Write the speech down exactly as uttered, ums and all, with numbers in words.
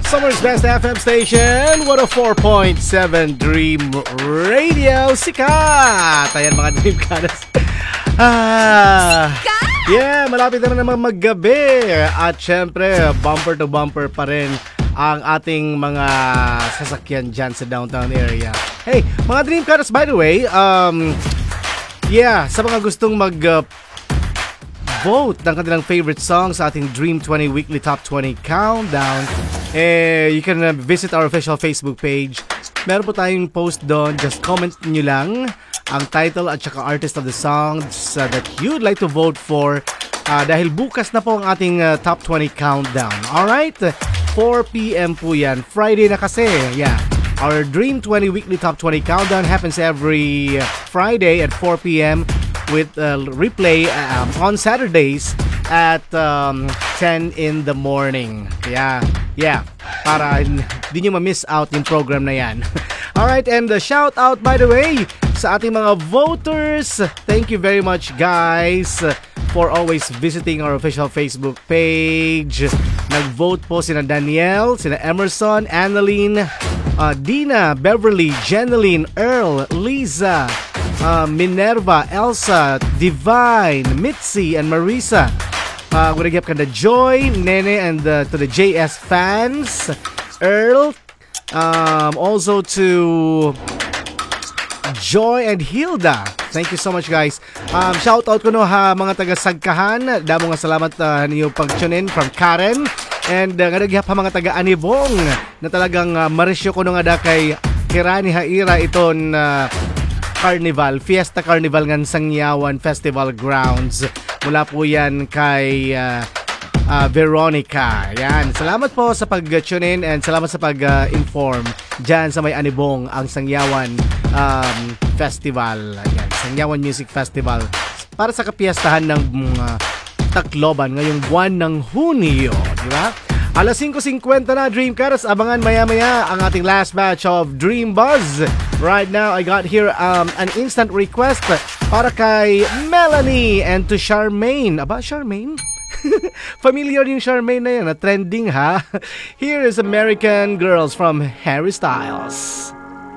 Summer's Best F M Station, one oh four point seven Dream Radio. Sikat! Ayan mga Dream Caras. Ah, yeah, malapit na naman maggabi. At syempre, bumper to bumper pa rin ang ating mga sasakyan dyan sa downtown area. Hey, mga Dream Caras, by the way, um, yeah, sa mga gustong mag... Uh, vote ng kanilang favorite song sa ating Dream twenty Weekly Top twenty Countdown, eh, you can uh, visit our official Facebook page. Meron po tayong post doon. Just comment nyo lang ang title at saka artist of the songs uh, that you'd like to vote for, uh, dahil bukas na po ang ating uh, Top twenty Countdown. Alright? four p.m. po yan. Friday na kasi. Yeah. Our Dream twenty Weekly Top twenty Countdown happens every Friday at four p.m. with uh, replay um, on Saturdays at um, ten in the morning. Yeah, yeah. Para hindi nyo ma-miss out yung program na yan. Alright, and the shout out by the way sa ating mga voters. Thank you very much guys for always visiting our official Facebook page. Nag-vote po sina Danielle, sina Emerson, Annalyn, uh, Dina, Beverly, Jeneline, Earl, Liza, Uh, Minerva, Elsa, Divine, Mitzi, and Marisa. Uh, we're gonna give kanda Joy, Nene, and uh, to the J S fans, Earl, um, also to Joy and Hilda. Thank you so much guys. Um, shout out ko no ha mga taga Sagkahan. Damo nga salamat uh, ninyo pag-tune in from Karen. And uh, nga nagyap ha mga taga Anibong na talagang uh, marisyo ko no nga da kay Kirani Haira iton uh, Carnival, Fiesta Carnival ng Sangyawan Festival Grounds. Mula po yan kay uh, uh, Veronica. Yan. Salamat po sa pag-tune in and salamat sa pag-inform uh, dyan sa may Anibong ang Sangyawan um, Festival. Yan. Sangyawan Music Festival. Para sa kapiestahan ng uh, Tacloban ngayong buwan ng Hunyo. Di ba? alas five fifty na Dream Caras. Abangan maya-maya ang ating last batch of Dream Buzz. Right now, I got here um, an instant request para kay Melanie and to Charmaine. Aba, Charmaine? Familiar yung Charmaine na yan, na trending ha? Here is American Girls from Harry Styles.